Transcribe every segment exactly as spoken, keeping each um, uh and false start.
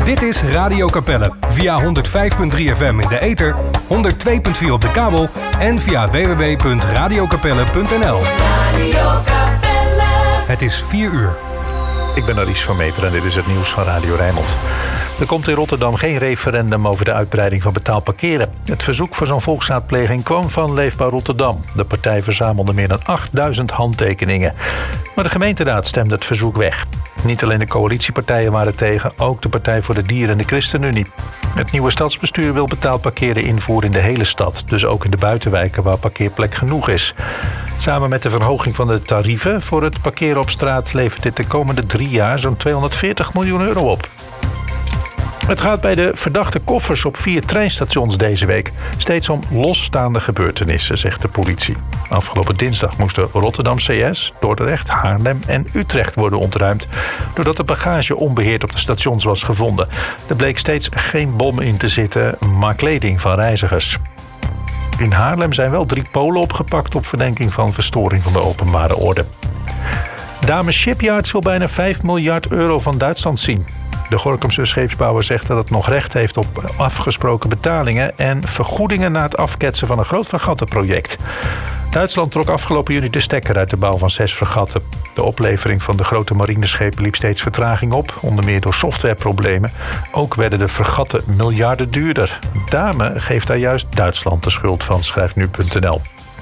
Dit is Radio Capelle via honderd vijf komma drie F M in de ether, honderd twee komma vier op de kabel en via w w w punt radio capelle punt n l. Radio Capelle. Het is vier uur. Ik ben Aries van Meter en dit is het nieuws van Radio Rijnmond. Er komt in Rotterdam geen referendum over de uitbreiding van betaald parkeren. Het verzoek voor zo'n volksraadpleging kwam van Leefbaar Rotterdam. De partij verzamelde meer dan achtduizend handtekeningen. Maar de gemeenteraad stemde het verzoek weg. Niet alleen de coalitiepartijen waren tegen, ook de Partij voor de Dieren en de ChristenUnie. Het nieuwe stadsbestuur wil betaald parkeren invoeren in de hele stad. Dus ook in de buitenwijken waar parkeerplek genoeg is. Samen met de verhoging van de tarieven voor het parkeren op straat levert dit de komende drie jaar zo'n tweehonderdveertig miljoen euro op. Het gaat bij de verdachte koffers op vier treinstations deze week steeds om losstaande gebeurtenissen, zegt de politie. Afgelopen dinsdag moesten Rotterdam C S, Dordrecht, Haarlem en Utrecht worden ontruimd, doordat de bagage onbeheerd op de stations was gevonden. Er bleek steeds geen bom in te zitten, maar kleding van reizigers. In Haarlem zijn wel drie Polen opgepakt op verdenking van verstoring van de openbare orde. Dames Shipyards wil bijna vijf miljard euro van Duitsland zien. De Gorinchamse scheepsbouwer zegt dat het nog recht heeft op afgesproken betalingen en vergoedingen na het afketsen van een groot fregattenproject. Duitsland trok afgelopen juni de stekker uit de bouw van zes fregatten. De oplevering van de grote marineschepen liep steeds vertraging op, onder meer door softwareproblemen. Ook werden de fregatten miljarden duurder. Dame geeft daar juist Duitsland de schuld van, schrijft nu punt n l.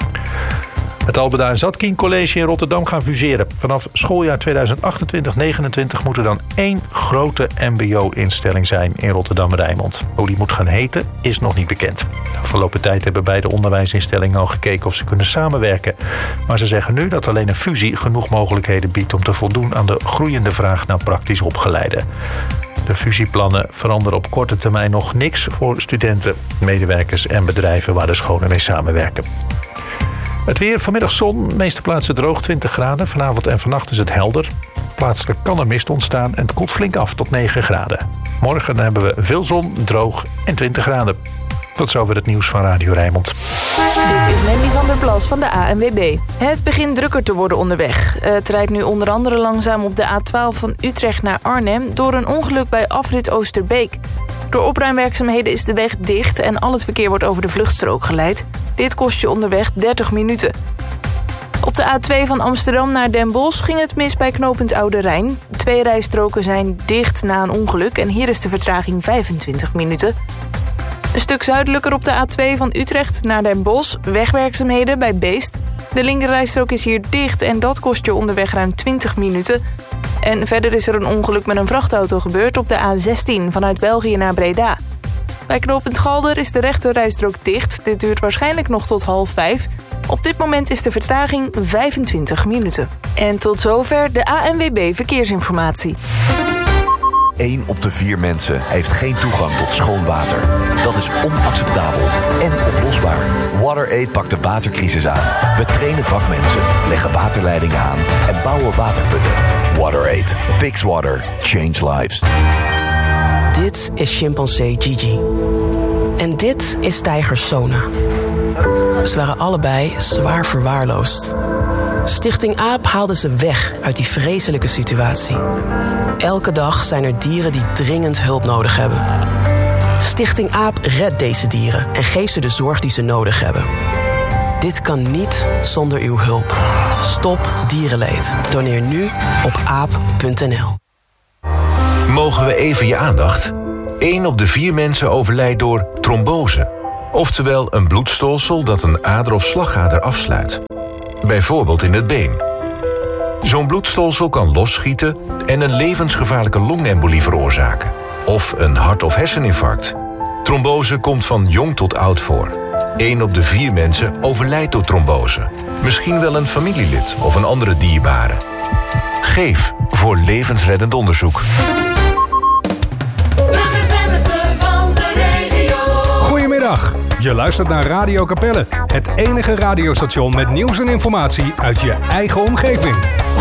Het Albeda en Zatkin College in Rotterdam gaan fuseren. Vanaf schooljaar tweeduizend achtentwintig negenentwintig moet er dan één grote mbo-instelling zijn in Rotterdam-Rijnmond. Hoe die moet gaan heten is nog niet bekend. De afgelopen tijd hebben beide onderwijsinstellingen al gekeken of ze kunnen samenwerken. Maar ze zeggen nu dat alleen een fusie genoeg mogelijkheden biedt om te voldoen aan de groeiende vraag naar praktisch opgeleiden. De fusieplannen veranderen op korte termijn nog niks voor studenten, medewerkers en bedrijven waar de scholen mee samenwerken. Het weer, vanmiddag zon, de meeste plaatsen droog, twintig graden. Vanavond en vannacht is het helder. Plaatselijk kan er mist ontstaan en het koelt flink af tot negen graden. Morgen hebben we veel zon, droog en twintig graden. Tot zover het nieuws van Radio Rijnmond. Dit is Mandy van der Plas van de A N W B. Het begint drukker te worden onderweg. Het rijdt nu onder andere langzaam op de A twaalf van Utrecht naar Arnhem door een ongeluk bij afrit Oosterbeek. Door opruimwerkzaamheden is de weg dicht en al het verkeer wordt over de vluchtstrook geleid. Dit kost je onderweg dertig minuten. Op de A twee van Amsterdam naar Den Bosch ging het mis bij knooppunt Oude Rijn. Twee rijstroken zijn dicht na een ongeluk en hier is de vertraging vijfentwintig minuten. Een stuk zuidelijker op de A twee van Utrecht naar Den Bosch, wegwerkzaamheden bij Beest. De linkerrijstrook is hier dicht en dat kost je onderweg ruim twintig minuten. En verder is er een ongeluk met een vrachtauto gebeurd op de A zestien vanuit België naar Breda. Bij knooppunt Galder is de rechterrijstrook dicht. Dit duurt waarschijnlijk nog tot half vijf. Op dit moment is de vertraging vijfentwintig minuten. En tot zover de A N W B Verkeersinformatie. Eén op de vier mensen heeft geen toegang tot schoon water. Dat is onacceptabel en oplosbaar. WaterAid pakt de watercrisis aan. We trainen vakmensen, leggen waterleidingen aan en bouwen waterputten. WaterAid. Fix water. Change lives. Dit is chimpansee Gigi. En dit is tijger Sona. Ze waren allebei zwaar verwaarloosd. Stichting AAP haalde ze weg uit die vreselijke situatie. Elke dag zijn er dieren die dringend hulp nodig hebben. Stichting AAP redt deze dieren en geeft ze de zorg die ze nodig hebben. Dit kan niet zonder uw hulp. Stop dierenleed. Doneer nu op aap punt n l. Mogen we even je aandacht? Eén op de vier mensen overlijdt door trombose. Oftewel een bloedstolsel dat een ader of slagader afsluit. Bijvoorbeeld in het been. Zo'n bloedstolsel kan losschieten en een levensgevaarlijke longembolie veroorzaken. Of een hart- of herseninfarct. Trombose komt van jong tot oud voor. Eén op de vier mensen overlijdt door trombose. Misschien wel een familielid of een andere dierbare. Geef voor levensreddend onderzoek. Goedemiddag, je luistert naar Radio Capelle. Het enige radiostation met nieuws en informatie uit je eigen omgeving.